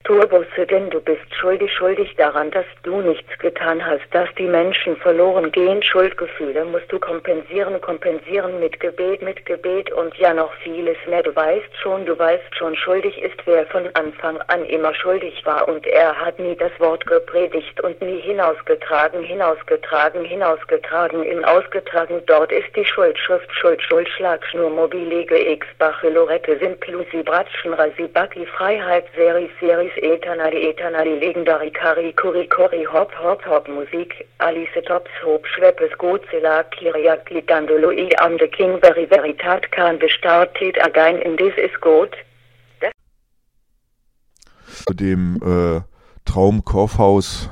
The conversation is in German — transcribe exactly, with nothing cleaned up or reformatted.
Turbusse, denn du bist schuldig, schuldig daran, dass du nichts getan hast, dass die Menschen verloren gehen. Schuldgefühle musst du kompensieren, kompensieren mit Gebet, mit Gebet und ja noch vieles mehr. Du weißt schon, du weißt schon, schuldig ist, wer von Anfang an immer schuldig war und er hat nie das Wort gepredigt und nie hinausgetragen, hinausgetragen, hinausgetragen, im Ausgetragen. Dort ist die Schuld, Schrift, Schuld, Schuld, Schlagschnur, Mobilege, X, Bachelorette, Simplusi, Bratschen, Rasibaki, Freiheit, Seris, Seris, Eternali, Eternali, Legendary, Kari, Kuri, Kori, Hop, Hop, Hop, Musik, Alice, Tops, Hob, Schweppes, Godzilla, Kiriak, Lidandolo, I, Am, the King, Very, Veritat, Kan, Bestartet, Again, in This is Good. Dem äh, Traum Kaufhaus